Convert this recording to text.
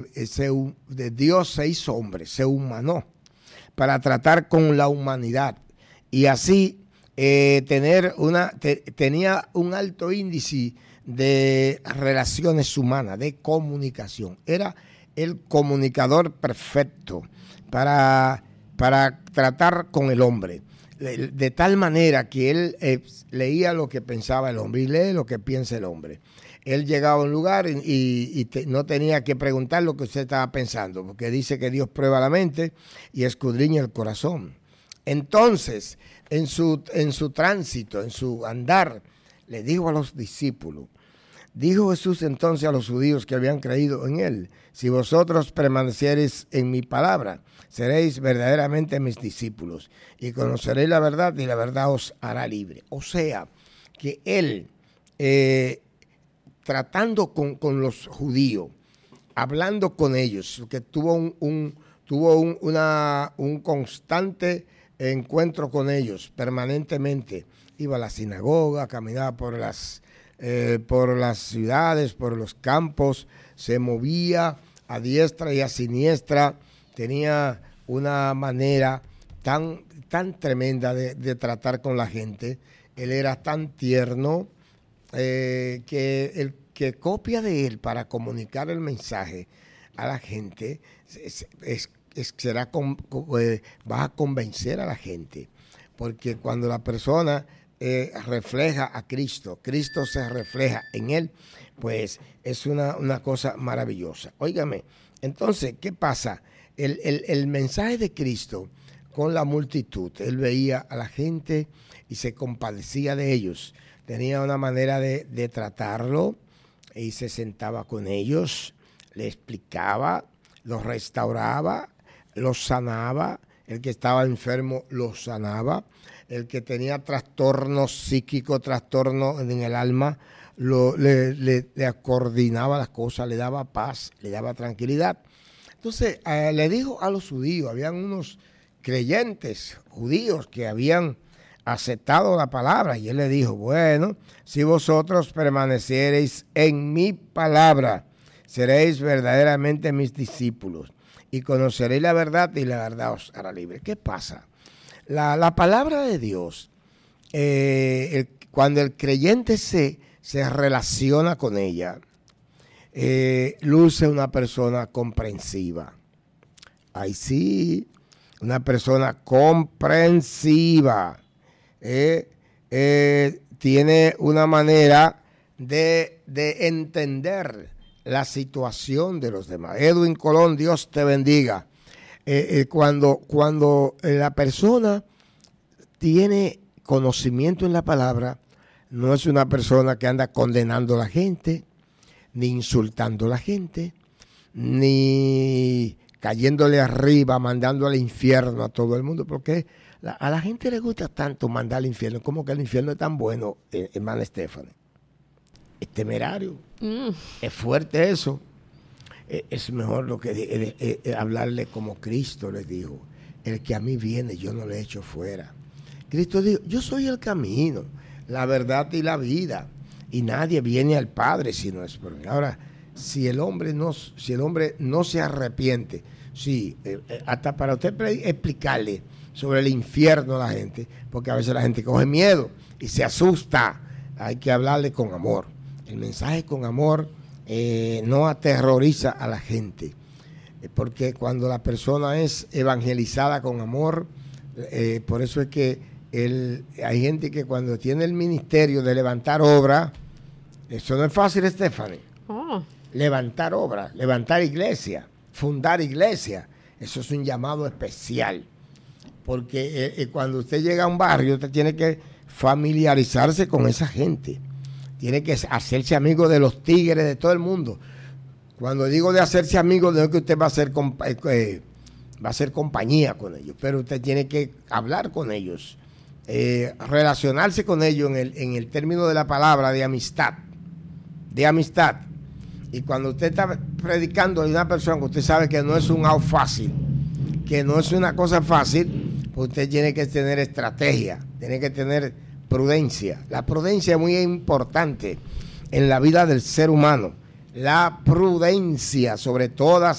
Dios se hizo hombre, se humanó para tratar con la humanidad y así tenía un alto índice de relaciones humanas, de comunicación. Era el comunicador perfecto para tratar con el hombre. De tal manera que él leía lo que pensaba el hombre y lee lo que piensa el hombre. Él llegaba a un lugar y no tenía que preguntar lo que usted estaba pensando, porque dice que Dios prueba la mente y escudriña el corazón. Entonces, en su tránsito, en su andar, le dijo a los discípulos, dijo Jesús entonces a los judíos que habían creído en él, si vosotros permaneciereis en mi palabra, seréis verdaderamente mis discípulos y conoceréis la verdad y la verdad os hará libre. O sea, que él, tratando con los judíos, hablando con ellos, que tuvo un constante encuentro con ellos permanentemente, iba a la sinagoga, caminaba por las ciudades, por los campos, se movía a diestra y a siniestra, tenía una manera tan tremenda de tratar con la gente. Él era tan tierno que el que copia de él para comunicar el mensaje a la gente va a convencer a la gente, porque cuando la persona refleja a Cristo, Cristo se refleja en él, pues es una cosa maravillosa. Óigame, entonces, ¿qué pasa? El mensaje de Cristo con la multitud, él veía a la gente y se compadecía de ellos, tenía una manera de tratarlo y se sentaba con ellos, le explicaba, los restauraba, los sanaba, el que estaba enfermo los sanaba, el que tenía trastornos psíquicos, trastornos en el alma, le coordinaba las cosas, le daba paz, le daba tranquilidad. Entonces le dijo a los judíos, habían unos creyentes judíos que habían aceptado la palabra y él le dijo, bueno, si vosotros permaneciereis en mi palabra, seréis verdaderamente mis discípulos y conoceréis la verdad y la verdad os hará libre. ¿Qué pasa? La palabra de Dios, cuando el creyente se relaciona con ella, luce una persona comprensiva. Ay, sí, una persona comprensiva. Tiene una manera de entender la situación de los demás. Edwin Colón, Dios te bendiga. Cuando la persona tiene conocimiento en la palabra, no es una persona que anda condenando a la gente, ni insultando a la gente, ni cayéndole arriba, mandando al infierno a todo el mundo, porque a la gente le gusta tanto mandar al infierno, como que el infierno es tan bueno, hermana Stephanie. Es temerario, es fuerte eso. Es mejor lo que hablarle como Cristo les dijo, el que a mí viene yo no le echo fuera. Cristo dijo, yo soy el camino, la verdad y la vida, y nadie viene al Padre si no es por mí. Ahora, si el hombre no se arrepiente, sí, hasta para usted explicarle sobre el infierno a la gente, porque a veces la gente coge miedo y se asusta, hay que hablarle con amor. El mensaje con amor no aterroriza a la gente, porque cuando la persona es evangelizada con amor, por eso es que hay gente que cuando tiene el ministerio de levantar obra, eso no es fácil, Stephanie. Levantar obra, levantar iglesia, fundar iglesia, eso es un llamado especial, porque cuando usted llega a un barrio, usted tiene que familiarizarse con esa gente. Tiene que hacerse amigo de los tigres de todo el mundo. Cuando digo de hacerse amigo, no es que usted va a hacer compañía con ellos, pero usted tiene que hablar con ellos, relacionarse con ellos en el término de la palabra de amistad. Y cuando usted está predicando a una persona que usted sabe que no es un out fácil, que no es una cosa fácil, pues usted tiene que tener estrategia, tiene que tener prudencia. La prudencia es muy importante en la vida del ser humano. La prudencia sobre todas